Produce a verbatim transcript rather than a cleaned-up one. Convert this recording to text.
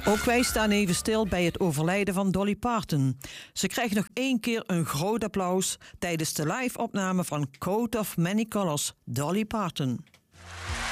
Ook wij staan even stil bij het overlijden van Dolly Parton. Ze krijgt nog één keer een groot applaus tijdens de live-opname van Coat of Many Colors, Dolly Parton.